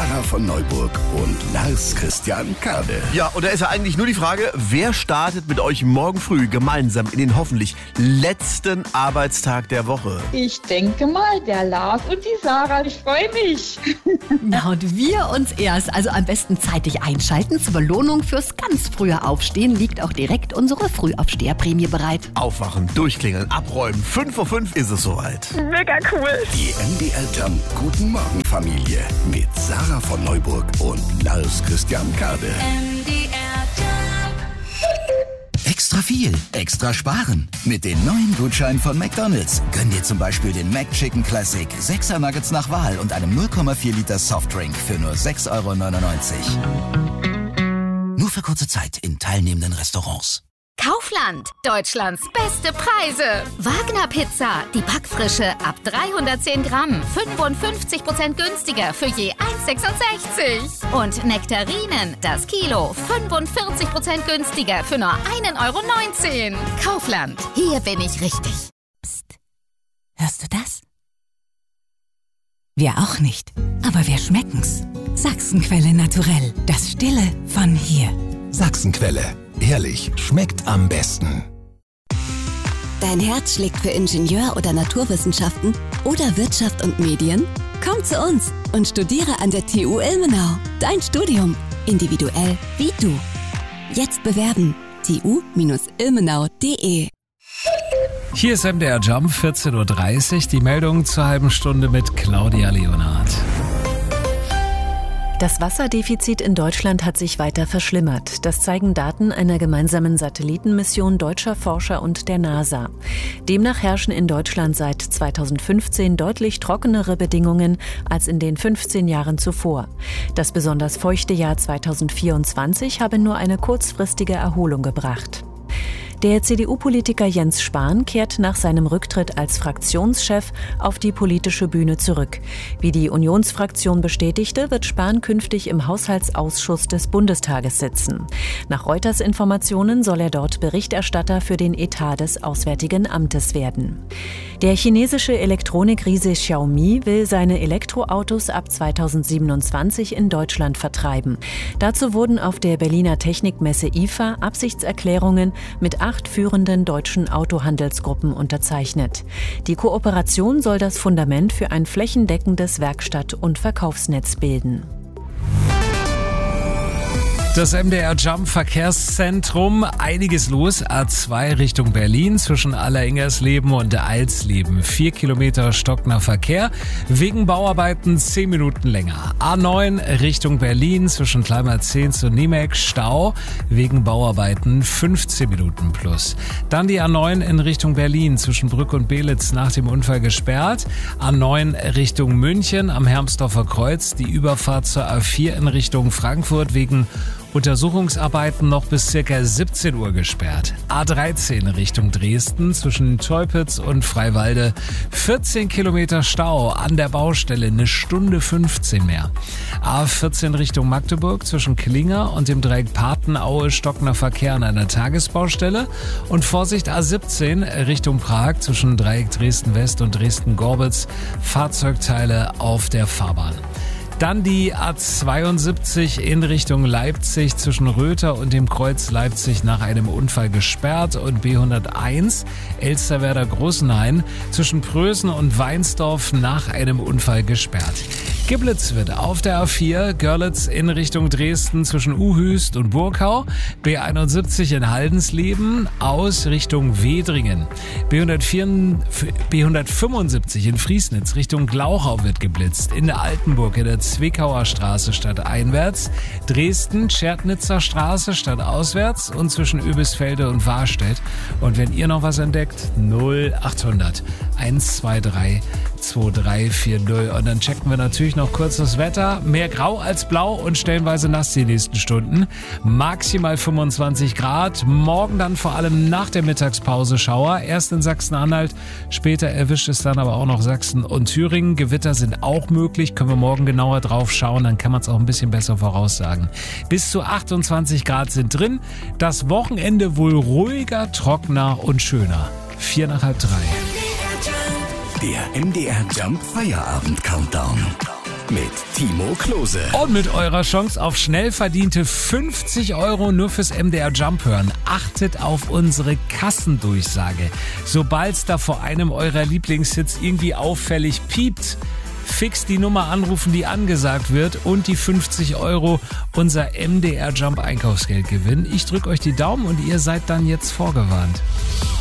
Sarah von Neuburg und Lars Christian Kade. Ja, und da ist ja eigentlich nur die Frage, wer startet mit euch morgen früh gemeinsam in den hoffentlich letzten Arbeitstag der Woche? Ich denke mal, der Lars und die Sarah. Ich freue mich. Na, und wir uns erst. Also am besten zeitig einschalten. Zur Belohnung fürs ganz frühe Aufstehen liegt auch direkt unsere Frühaufsteherprämie bereit. Aufwachen, durchklingeln, abräumen. 5:05 Uhr ist es soweit. Mega cool. Die MDR Jump Guten Morgen Familie mit Sarah von Neuburg und Lars Christian Kade. Extra viel, extra sparen. Mit den neuen Gutscheinen von McDonald's. Gönn dir zum Beispiel den McChicken Classic, 6er Nuggets nach Wahl und einem 0,4 Liter Softdrink für nur 6,99 €. Nur für kurze Zeit in teilnehmenden Restaurants. Kaufland, Deutschlands beste Preise. Wagner Pizza, die Backfrische ab 310 Gramm, 55% günstiger für je 1,66 €. Und Nektarinen, das Kilo, 45% günstiger für nur 1,19 €. Kaufland, hier bin ich richtig. Psst. Hörst du das? Wir auch nicht, aber wir schmecken's. Sachsenquelle Naturell, das Stille von hier. Sachsenquelle. Ehrlich, schmeckt am besten. Dein Herz schlägt für Ingenieur- oder Naturwissenschaften oder Wirtschaft und Medien? Komm zu uns und studiere an der TU Ilmenau. Dein Studium, individuell wie du. Jetzt bewerben. tu-ilmenau.de. Hier ist MDR Jump, 14:30 Uhr. Die Meldung zur halben Stunde mit Claudia Leonhardt. Das Wasserdefizit in Deutschland hat sich weiter verschlimmert. Das zeigen Daten einer gemeinsamen Satellitenmission deutscher Forscher und der NASA. Demnach herrschen in Deutschland seit 2015 deutlich trockenere Bedingungen als in den 15 Jahren zuvor. Das besonders feuchte Jahr 2024 habe nur eine kurzfristige Erholung gebracht. Der CDU-Politiker Jens Spahn kehrt nach seinem Rücktritt als Fraktionschef auf die politische Bühne zurück. Wie die Unionsfraktion bestätigte, wird Spahn künftig im Haushaltsausschuss des Bundestages sitzen. Nach Reuters Informationen soll er dort Berichterstatter für den Etat des Auswärtigen Amtes werden. Der chinesische Elektronikriese Xiaomi will seine Elektroautos ab 2027 in Deutschland vertreiben. Dazu wurden auf der Berliner Technikmesse IFA Absichtserklärungen mit 8 führenden deutschen Autohandelsgruppen unterzeichnet. Die Kooperation soll das Fundament für ein flächendeckendes Werkstatt- und Verkaufsnetz bilden. Das MDR Jump Verkehrszentrum, einiges los. A2 Richtung Berlin zwischen Alleringersleben und Alsleben. 4 Kilometer stockender Verkehr. Wegen Bauarbeiten 10 Minuten länger. A9 Richtung Berlin zwischen Kleinmerzens und Niemek. Stau. Wegen Bauarbeiten 15 Minuten plus. Dann die A9 in Richtung Berlin zwischen Brück und Belitz nach dem Unfall gesperrt. A9 Richtung München am Hermsdorfer Kreuz. Die Überfahrt zur A4 in Richtung Frankfurt wegen Untersuchungsarbeiten noch bis ca. 17 Uhr gesperrt. A13 Richtung Dresden zwischen Teupitz und Freiwalde 14 Kilometer Stau an der Baustelle, 1 Stunde 15 mehr. A14 Richtung Magdeburg zwischen Klinger und dem Dreieck Patenaue stockender Verkehr an einer Tagesbaustelle und Vorsicht A17 Richtung Prag zwischen Dreieck Dresden West und Dresden Gorbitz, Fahrzeugteile auf der Fahrbahn. Dann die A72 in Richtung Leipzig zwischen Röther und dem Kreuz Leipzig nach einem Unfall gesperrt und B101 Elsterwerda Großenhain zwischen Prösen und Weinsdorf nach einem Unfall gesperrt. Geblitzt wird auf der A4 Görlitz in Richtung Dresden zwischen Uhüst und Burkau, B71 in Haldensleben aus Richtung Wedringen, B175 in Friesnitz Richtung Glauchau wird geblitzt, in der Altenburg in der Zwickauer Straße stadteinwärts, Dresden Scherdnitzer Straße stadtauswärts und zwischen Übisfelde und Warstedt. Und wenn ihr noch was entdeckt, 0800 123 2340. Und dann checken wir natürlich noch kurz das Wetter. Mehr grau als blau und stellenweise nass die nächsten Stunden. Maximal 25 Grad. Morgen dann vor allem nach der Mittagspause Schauer. Erst in Sachsen-Anhalt, später erwischt es dann aber auch noch Sachsen und Thüringen. Gewitter sind auch möglich. Können wir morgen genauer drauf schauen. Dann kann man es auch ein bisschen besser voraussagen. Bis zu 28 Grad sind drin. Das Wochenende wohl ruhiger, trockener und schöner. 2:45. Der MDR Jump Feierabend Countdown. mit Timo Klose. Und mit eurer Chance auf schnell verdiente 50 € nur fürs MDR Jump hören. Achtet auf unsere Kassendurchsage. Sobald es da vor einem eurer Lieblingshits irgendwie auffällig piept, fix die Nummer anrufen, die angesagt wird und die 50 € unser MDR Jump Einkaufsgeld gewinnen. Ich drücke euch die Daumen und ihr seid dann jetzt vorgewarnt.